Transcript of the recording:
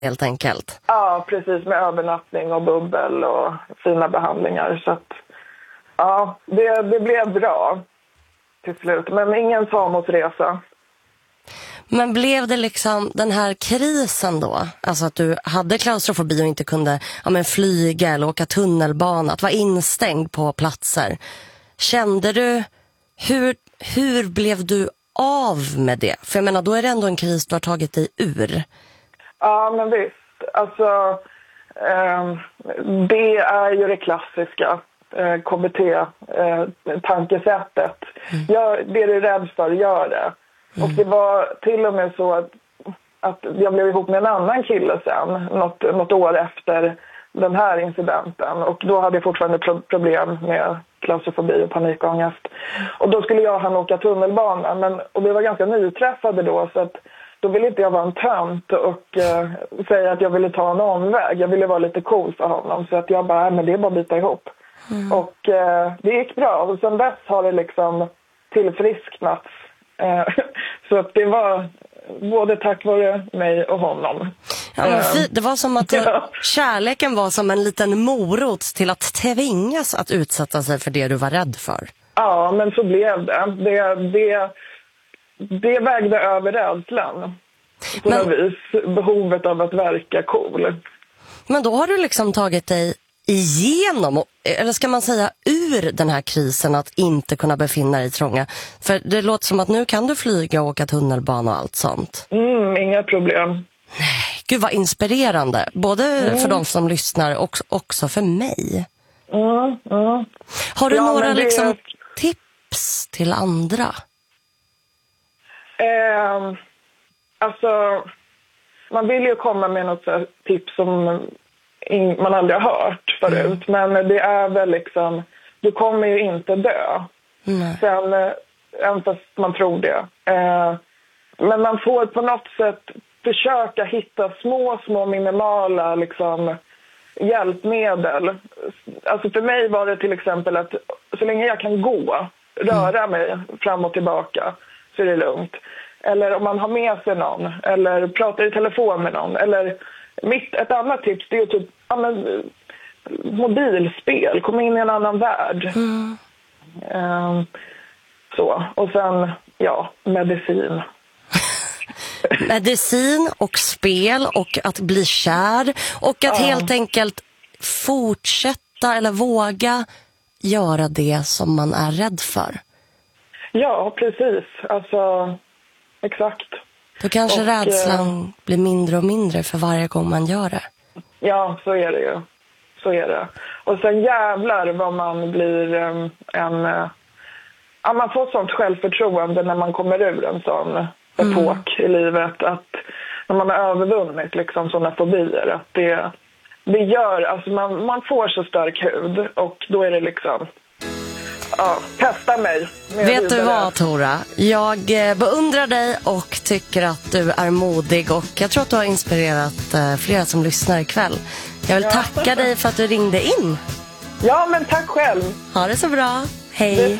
helt enkelt. Ja, precis, med övernattning och bubbel och fina behandlingar. Så att, ja, det blev bra till slut. Men ingen Samosresa. Men blev det liksom den här krisen då? Alltså att du hade klaustrofobi och inte kunde flyga eller åka tunnelbana, att vara instängd på platser. Kände du, hur blev du av med det? För jag menar, då är det ändå en kris du har tagit dig ur. Ja, men visst. Alltså, det är ju det klassiska KBT-tankesättet. Det du är rädd för, gör det. Och det var till och med så att jag blev ihop med en annan kille sen, något år efter den här incidenten. Och då hade jag fortfarande problem med klaustrofobi och panikångest. Och då skulle jag och han åka tunnelbana. Och vi var ganska nyträffade då, så att då ville inte jag vara en tönt och säga att jag ville ta en omväg. Jag ville vara lite cool för honom. Så att jag bara, men det är bara att byta ihop. Och det gick bra. Och sen dess har det liksom tillfrisknats. Så att det var både tack vare mig och honom. Ja, men det var som att kärleken var som en liten morot till att tvingas att utsätta sig för det du var rädd för. Ja, men så blev det. Det vägde över rädslan. På något vis. Behovet av att verka cool. Men då har du liksom tagit dig igenom, eller ska man säga ur den här krisen, att inte kunna befinna dig i trånga. För det låter som att nu kan du flyga och åka tunnelbana och allt sånt. Inga problem. Nej, gud vad inspirerande. Både för de som lyssnar och också för mig. Har du några liksom tips till andra? Alltså, man vill ju komma med något så tips som man aldrig har hört förut. Men det är väl liksom, du kommer ju inte dö. Sen, även fast man tror det. Men man får på något sätt försöka hitta små minimala liksom hjälpmedel. Alltså för mig var det till exempel att så länge jag kan gå, röra mig fram och tillbaka, så är det lugnt. Eller om man har med sig någon, eller pratar i telefon med någon. Eller ett annat tips, det är ju typ mobilspel, komma in i en annan värld. Så, och sen, medicin. Medicin och spel och att bli kär och att helt enkelt fortsätta eller våga göra det som man är rädd för. Ja, precis. Alltså, exakt. Då kanske rädslan blir mindre och mindre för varje gång man gör det. Ja, så är det ju. Så är det. Och sen jävlar vad man blir man får sånt självförtroende när man kommer ur en sån epok i livet. Att när man har övervunnit liksom sådana fobier. Att det gör, alltså man får så stark hud. Och då är det liksom... Ja, testa mig. Vet du vad, Tora? Jag beundrar dig och tycker att du är modig. Och jag tror att du har inspirerat flera som lyssnar ikväll. Jag vill tacka dig för att du ringde in. Ja, men tack själv. Ha det så bra. Hej.